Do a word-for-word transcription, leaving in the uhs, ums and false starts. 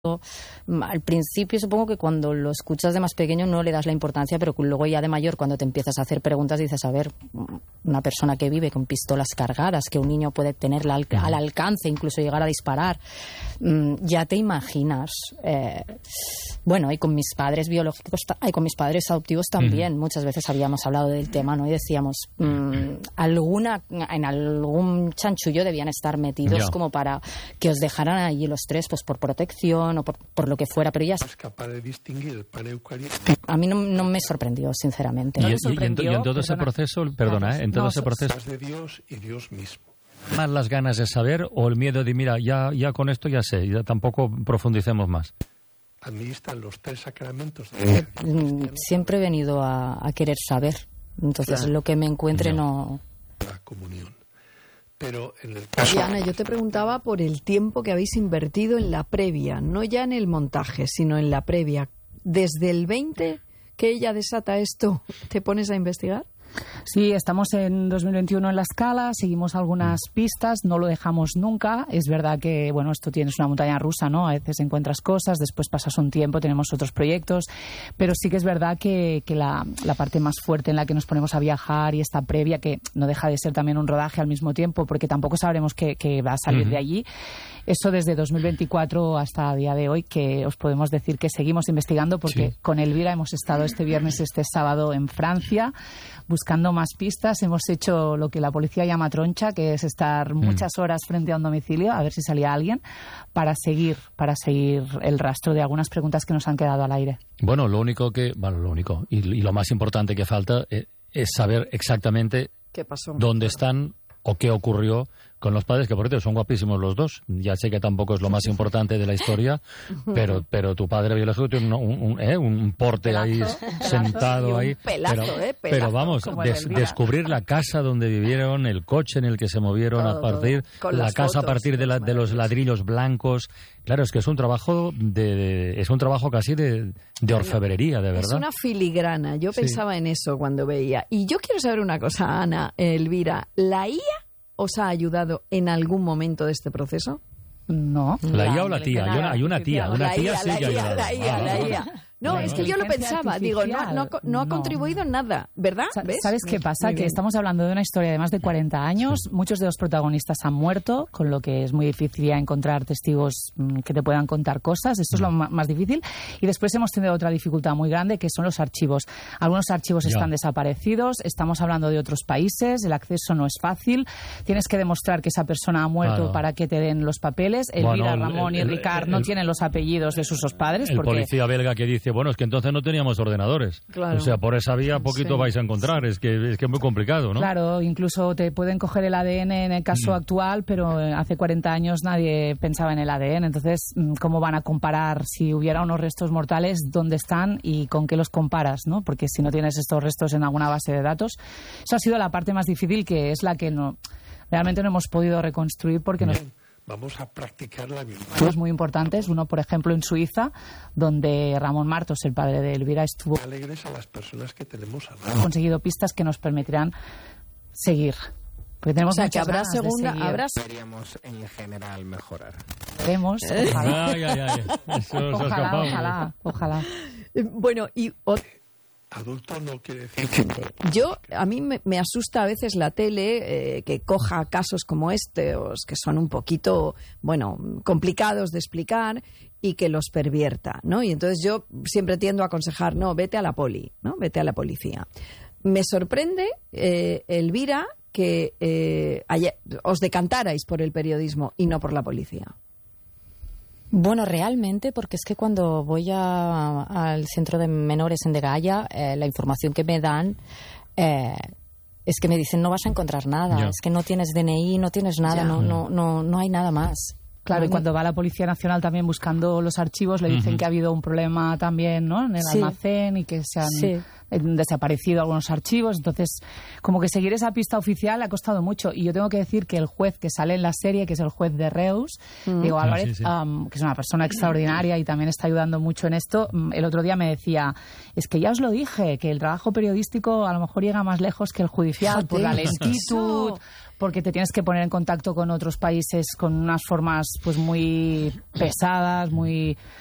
Al principio supongo que cuando lo escuchas de más pequeño no le das la importancia, pero luego ya de mayor, cuando te empiezas a hacer preguntas, dices, a ver, una persona que vive con pistolas cargadas, que un niño puede tenerla al, al alcance, incluso llegar a disparar, ya te imaginas. Eh, bueno, y con mis padres biológicos, y con mis padres adoptivos también, uh-huh. muchas veces habíamos hablado del tema, ¿no? Y decíamos, mmm, alguna, en algún chanchullo debían estar metidos yeah. como para que os dejaran allí los tres, pues por protección o por, por lo que fuera, pero ya es capaz de distinguir el paneucarístico. A mí no, no me sorprendió, sinceramente. Y, ¿No y, sorprendió? y en, y en todo ese proceso, perdona, ¿eh? en todo no, ese proceso de Dios y Dios mismo. ¿Más las ganas de saber o el miedo de, mira, ya, ya con esto ya sé, ya tampoco profundicemos más? Administran los tres sacramentos. Eh, siempre he venido a, a querer saber, entonces claro. lo que me encuentre no... La comunión. Pero en el caso... Y Ana, yo te preguntaba por el tiempo que habéis invertido en la previa, no ya en el montaje, sino en la previa. Desde el veinte que ella desata esto, ¿te pones a investigar? Sí, estamos en dos mil veintiuno en la Scala, seguimos algunas pistas, no lo dejamos nunca. Es verdad que, bueno, esto tienes una montaña rusa, ¿no? A veces encuentras cosas, después pasas un tiempo, tenemos otros proyectos, pero sí que es verdad que, que la, la parte más fuerte en la que nos ponemos a viajar y esta previa, que no deja de ser también un rodaje al mismo tiempo, porque tampoco sabremos qué, qué va a salir uh-huh. de allí. Eso desde dos mil veinticuatro hasta el día de hoy, que os podemos decir que seguimos investigando, porque sí. con Elvira hemos estado este viernes y este sábado en Francia buscando más pistas. Hemos hecho lo que la policía llama troncha, que es estar mm. muchas horas frente a un domicilio a ver si salía alguien, para seguir para seguir el rastro de algunas preguntas que nos han quedado al aire. Bueno, lo único que, bueno, lo único y, y lo más importante que falta es, es saber exactamente qué pasó, dónde están o qué ocurrió con los padres, que por cierto son guapísimos los dos. Ya sé que tampoco es lo más importante de la historia, pero pero tu padre biológico tiene un, un, un, ¿eh? un porte pelazo, ahí pelazo, sentado ahí. Pelazo, pero, eh, pelazo, pero vamos, des, descubrir la casa donde vivieron, el coche en el que se movieron todo, a partir, la casa fotos, a partir de, la, de los ladrillos blancos. Claro, es que es un trabajo de, de es un trabajo casi de, de orfebrería, de verdad. Es una filigrana. Yo sí. pensaba en eso cuando veía. Y yo quiero saber una cosa, Ana, Elvira, ¿la I A os ha ayudado en algún momento de este proceso? No. ¿La I A o la tía? Hay una, hay una tía. Una tía sí que ha ayudado. La I A, la I A. No, es que yo lo pensaba, digo, no, no, no ha contribuido en nada, ¿verdad? ¿Ves? ¿Sabes qué pasa? Que estamos hablando de una historia de más de cuarenta años, sí. muchos de los protagonistas han muerto, con lo que es muy difícil ya encontrar testigos que te puedan contar cosas, esto es lo más difícil, y después hemos tenido otra dificultad muy grande, que son los archivos. Algunos archivos ya. están desaparecidos, estamos hablando de otros países, el acceso no es fácil, tienes que demostrar que esa persona ha muerto claro. para que te den los papeles. Elvira, bueno, Ramón el, el, y Ricard el, el, no tienen los apellidos de sus dos padres. El porque... policía belga que dice, bueno, es que entonces no teníamos ordenadores. Claro. O sea, por esa vía poquito sí. vais a encontrar. Es que es que es muy complicado, ¿no? Claro, incluso te pueden coger el A D N en el caso mm. actual, pero hace cuarenta años nadie pensaba en el A D N. Entonces, ¿cómo van a comparar si hubiera unos restos mortales, dónde están y con qué los comparas, ¿no? Porque si no tienes estos restos en alguna base de datos, eso ha sido la parte más difícil, que es la que no realmente no hemos podido reconstruir porque nos... Vamos a practicar la virtud. Dos muy importantes, uno por ejemplo en Suiza, donde Ramón Martos, el padre de Elvira, estuvo alegres a las personas que tenemos al lado. Ha conseguido pistas que nos permitirán seguir. Porque tenemos o sea, que habrá segunda, habrá deberíamos en general mejorar. Queremos, ojalá. Ay, ay, ay. Eso, eso ojalá, ojalá, ojalá. Bueno, y adulto no quiere decir que... Yo, a mí me, me asusta a veces la tele eh, que coja casos como este, que son un poquito, bueno, complicados de explicar y que los pervierta, ¿no? Y entonces yo siempre tiendo a aconsejar, no, vete a la poli, ¿no? Vete a la policía. Me sorprende, eh, Elvira, que eh, haya, os decantarais por el periodismo y no por la policía. Bueno, realmente, porque es que cuando voy a, al centro de menores en Degaya, eh, la información que me dan eh, es que me dicen no vas a encontrar nada, yeah. es que no tienes D N I, no tienes nada, yeah. no, no, no, no hay nada más. Claro, y cuando va la Policía Nacional también buscando los archivos, le dicen uh-huh. que ha habido un problema también, ¿no? En el sí. almacén y que se han... Sí. desaparecido algunos archivos. Entonces, como que seguir esa pista oficial ha costado mucho. Y yo tengo que decir que el juez que sale en la serie, que es el juez de Reus, mm. Diego Álvarez, sí, sí. Um, que es una persona extraordinaria y también está ayudando mucho en esto, el otro día me decía, es que ya os lo dije, que el trabajo periodístico a lo mejor llega más lejos que el judicial. Fíjate. Por la lentitud, porque te tienes que poner en contacto con otros países con unas formas pues muy pesadas, muy